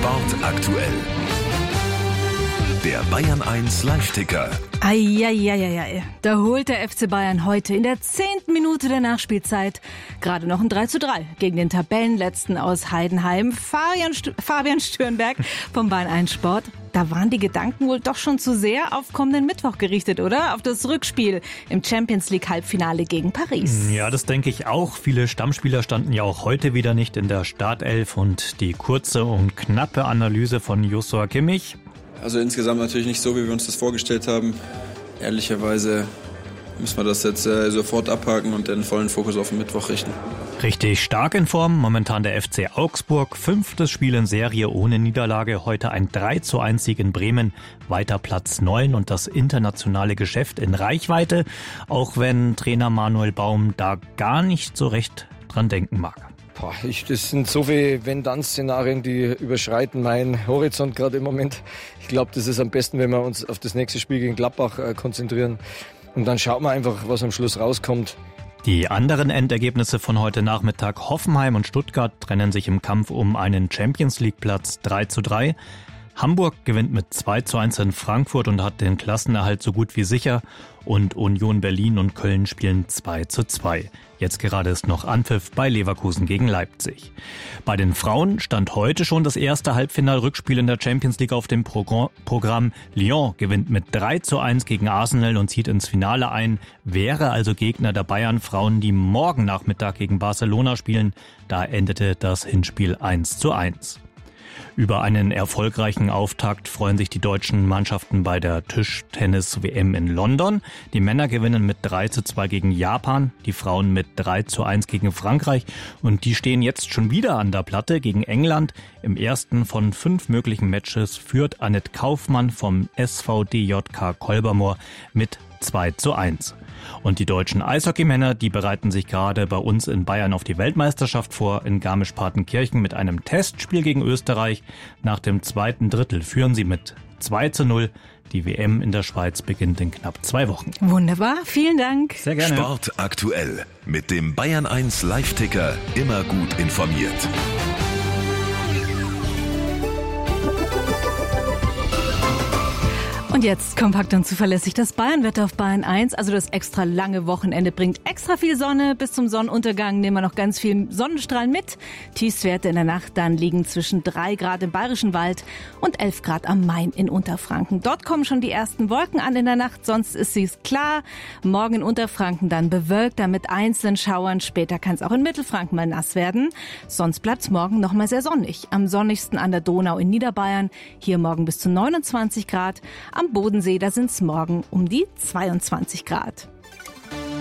Sport aktuell. Der Bayern 1 Live-Ticker. Eieieiei. Da holt der FC Bayern heute in der 10. Minute der Nachspielzeit gerade noch ein 3:3 gegen den Tabellenletzten aus Heidenheim, Fabian Stürnberg vom Bayern 1 Sport. Da waren die Gedanken wohl doch schon zu sehr auf kommenden Mittwoch gerichtet, oder? Auf das Rückspiel im Champions-League-Halbfinale gegen Paris. Ja, das denke ich auch. Viele Stammspieler standen ja auch heute wieder nicht in der Startelf. Und die kurze und knappe Analyse von Joshua Kimmich. Also insgesamt natürlich nicht so, wie wir uns das vorgestellt haben. Ehrlicherweise müssen wir das jetzt sofort abhaken und den vollen Fokus auf den Mittwoch richten. Richtig stark in Form, momentan der FC Augsburg, 5. Spiel in Serie ohne Niederlage, heute ein 3:1 Sieg in Bremen, weiter Platz 9 und das internationale Geschäft in Reichweite, auch wenn Trainer Manuel Baum da gar nicht so recht dran denken mag. Das sind so viele Wenn-Dann-Szenarien, die überschreiten meinen Horizont gerade im Moment. Ich glaube, das ist am besten, wenn wir uns auf das nächste Spiel gegen Gladbach konzentrieren. Und dann schauen wir einfach, was am Schluss rauskommt. Die anderen Endergebnisse von heute Nachmittag: Hoffenheim und Stuttgart trennen sich im Kampf um einen Champions-League-Platz 3:3. Hamburg gewinnt mit 2:1 in Frankfurt und hat den Klassenerhalt so gut wie sicher. Und Union Berlin und Köln spielen 2:2. Jetzt gerade ist noch Anpfiff bei Leverkusen gegen Leipzig. Bei den Frauen stand heute schon das erste Halbfinal-Rückspiel in der Champions League auf dem Programm. Lyon gewinnt mit 3:1 gegen Arsenal und zieht ins Finale ein, wäre also Gegner der Bayern-Frauen, die morgen Nachmittag gegen Barcelona spielen. Da endete das Hinspiel 1:1. Über einen erfolgreichen Auftakt freuen sich die deutschen Mannschaften bei der Tischtennis-WM in London. Die Männer gewinnen mit 3:2 gegen Japan, die Frauen mit 3:1 gegen Frankreich. Und die stehen jetzt schon wieder an der Platte gegen England. Im ersten von 5 möglichen Matches führt Annette Kaufmann vom SVDJK Kolbermoor mit 2:1. Und die deutschen Eishockeymänner, die bereiten sich gerade bei uns in Bayern auf die Weltmeisterschaft vor, in Garmisch-Partenkirchen mit einem Testspiel gegen Österreich. Nach dem zweiten Drittel führen sie mit 2:0. Die WM in der Schweiz beginnt in knapp 2 Wochen. Wunderbar, vielen Dank. Sehr gerne. Sport aktuell. Mit dem Bayern 1 Live-Ticker immer gut informiert. Und jetzt kompakt und zuverlässig das Bayern-Wetter auf Bayern 1. Also das extra lange Wochenende bringt extra viel Sonne. Bis zum Sonnenuntergang nehmen wir noch ganz viel Sonnenstrahlen mit. Tiefstwerte in der Nacht dann liegen zwischen 3 Grad im Bayerischen Wald und 11 Grad am Main in Unterfranken. Dort kommen schon die ersten Wolken an in der Nacht, sonst ist es klar. Morgen in Unterfranken dann bewölkt, dann mit einzelnen Schauern. Später kann es auch in Mittelfranken mal nass werden. Sonst bleibt es morgen noch mal sehr sonnig. Am sonnigsten an der Donau in Niederbayern. Hier morgen bis zu 29 Grad. Am Bodensee, da sind es morgen um die 22 Grad.